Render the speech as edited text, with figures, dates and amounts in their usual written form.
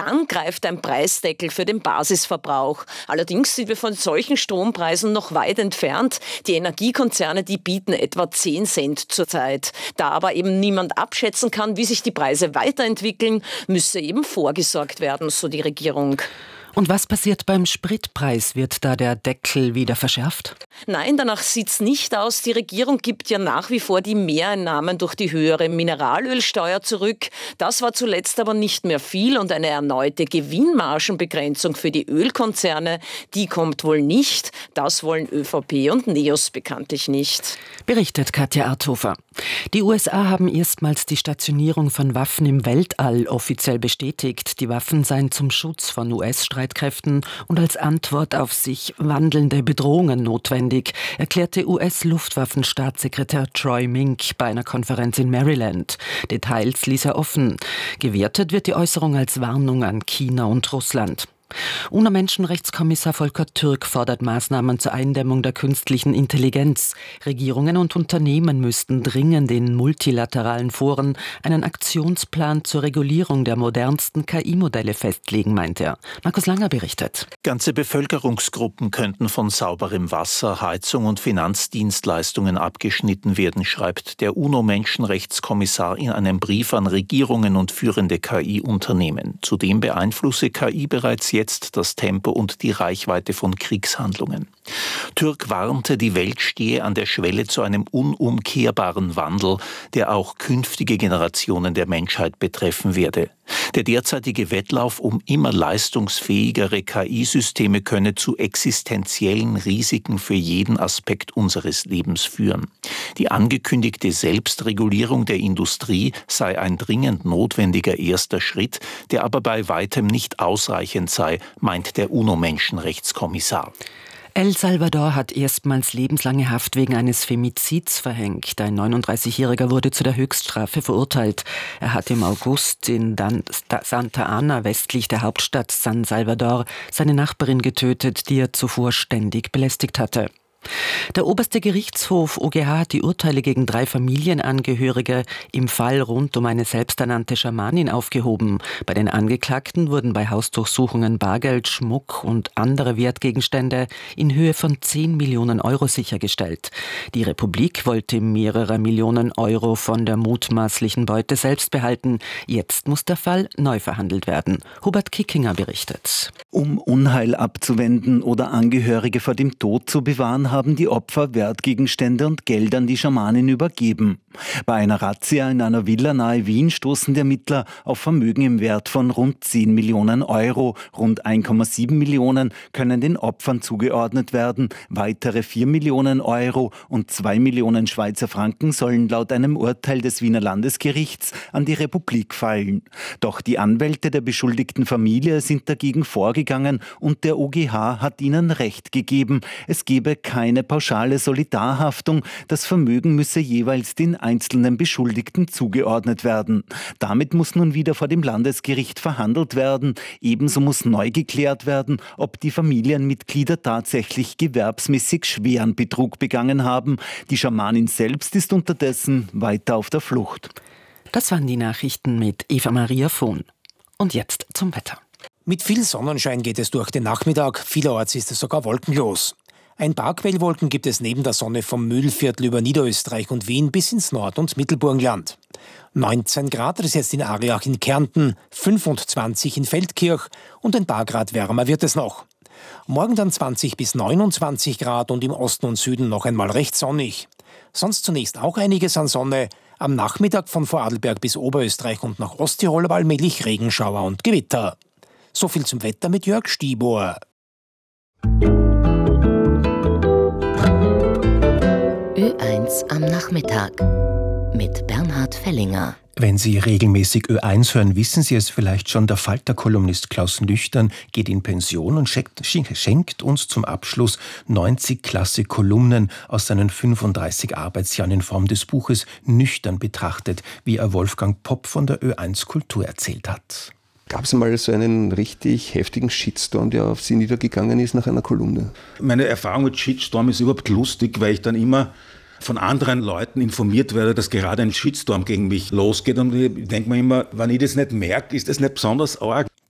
dann greift ein Preisdeckel für den Basisverbrauch. Allerdings sind wir von solchen Strompreisen noch weit entfernt. Die Energiekonzerne, die bieten etwa 10 Cent zurzeit. Da aber eben niemand abschätzen kann, wie sich die Preise weiterentwickeln, müsse eben vorgesorgt werden, so die Regierung. Und was passiert beim Spritpreis? Wird da der Deckel wieder verschärft? Nein, danach sieht's nicht aus. Die Regierung gibt ja nach wie vor die Mehreinnahmen durch die höhere Mineralölsteuer zurück. Das war zuletzt aber nicht mehr viel und eine erneute Gewinnmargenbegrenzung für die Ölkonzerne, die kommt wohl nicht. Das wollen ÖVP und NEOS bekanntlich nicht. Berichtet Katja Arthofer. Die USA haben erstmals die Stationierung von Waffen im Weltall offiziell bestätigt. Die Waffen seien zum Schutz von US-Streitkräften und als Antwort auf sich wandelnde Bedrohungen notwendig, erklärte US-Luftwaffenstaatssekretär Troy Mink bei einer Konferenz in Maryland. Details ließ er offen. Gewertet wird die Äußerung als Warnung an China und Russland. UNO-Menschenrechtskommissar Volker Türk fordert Maßnahmen zur Eindämmung der künstlichen Intelligenz. Regierungen und Unternehmen müssten dringend in multilateralen Foren einen Aktionsplan zur Regulierung der modernsten KI-Modelle festlegen, meint er. Markus Langer berichtet. Ganze Bevölkerungsgruppen könnten von sauberem Wasser, Heizung und Finanzdienstleistungen abgeschnitten werden, schreibt der UNO-Menschenrechtskommissar in einem Brief an Regierungen und führende KI-Unternehmen. Zudem beeinflusse KI bereits jetzt das Tempo und die Reichweite von Kriegshandlungen. Türk warnte, die Welt stehe an der Schwelle zu einem unumkehrbaren Wandel, der auch künftige Generationen der Menschheit betreffen werde. Der derzeitige Wettlauf um immer leistungsfähigere KI-Systeme könne zu existenziellen Risiken für jeden Aspekt unseres Lebens führen. Die angekündigte Selbstregulierung der Industrie sei ein dringend notwendiger erster Schritt, der aber bei weitem nicht ausreichend sei, meint der UNO-Menschenrechtskommissar. El Salvador hat erstmals lebenslange Haft wegen eines Femizids verhängt. Ein 39-Jähriger wurde zu der Höchststrafe verurteilt. Er hat im August in Santa Ana, westlich der Hauptstadt San Salvador, seine Nachbarin getötet, die er zuvor ständig belästigt hatte. Der oberste Gerichtshof OGH hat die Urteile gegen 3 Familienangehörige im Fall rund um eine selbsternannte Schamanin aufgehoben. Bei den Angeklagten wurden bei Hausdurchsuchungen Bargeld, Schmuck und andere Wertgegenstände in Höhe von 10 Millionen Euro sichergestellt. Die Republik wollte mehrere Millionen Euro von der mutmaßlichen Beute selbst behalten. Jetzt muss der Fall neu verhandelt werden. Hubert Kickinger berichtet. Um Unheil abzuwenden oder Angehörige vor dem Tod zu bewahren, haben die Opfer Wertgegenstände und Geld an die Schamanin übergeben. Bei einer Razzia in einer Villa nahe Wien stoßen die Ermittler auf Vermögen im Wert von rund 10 Millionen Euro. Rund 1,7 Millionen können den Opfern zugeordnet werden. Weitere 4 Millionen Euro und 2 Millionen Schweizer Franken sollen laut einem Urteil des Wiener Landesgerichts an die Republik fallen. Doch die Anwälte der beschuldigten Familie sind dagegen vorgegangen und der OGH hat ihnen Recht gegeben. Es gebe keine pauschale Solidarhaftung. Das Vermögen müsse jeweils den einzelnen Beschuldigten zugeordnet werden. Damit muss nun wieder vor dem Landesgericht verhandelt werden. Ebenso muss neu geklärt werden, ob die Familienmitglieder tatsächlich gewerbsmäßig schweren Betrug begangen haben. Die Schamanin selbst ist unterdessen weiter auf der Flucht. Das waren die Nachrichten mit Eva-Maria Vohn. Und jetzt zum Wetter. Mit viel Sonnenschein geht es durch den Nachmittag. Vielerorts ist es sogar wolkenlos. Ein paar Quellwolken gibt es neben der Sonne vom Mühlviertel über Niederösterreich und Wien bis ins Nord- und Mittelburgenland. 19 Grad ist jetzt in Ariach in Kärnten, 25 in Feldkirch und ein paar Grad wärmer wird es noch. Morgen dann 20 bis 29 Grad und im Osten und Süden noch einmal recht sonnig. Sonst zunächst auch einiges an Sonne. Am Nachmittag von Vorarlberg bis Oberösterreich und nach Osttirol aber allmählich Regenschauer und Gewitter. So viel zum Wetter mit Jörg Stiebuhr. Ö1 am Nachmittag mit Bernhard Fellinger. Wenn Sie regelmäßig Ö1 hören, wissen Sie es vielleicht schon, der Falter-Kolumnist Klaus Nüchtern geht in Pension und schenkt uns zum Abschluss 90 klasse Kolumnen aus seinen 35 Arbeitsjahren in Form des Buches Nüchtern betrachtet, wie er Wolfgang Popp von der Ö1 Kultur erzählt hat. Gab es mal so einen richtig heftigen Shitstorm, der auf Sie niedergegangen ist nach einer Kolumne? Meine Erfahrung mit Shitstorm ist überhaupt lustig, weil ich dann immer von anderen Leuten informiert werde, dass gerade ein Shitstorm gegen mich losgeht. Und ich denke mir immer, wenn ich das nicht merke, ist das nicht besonders arg.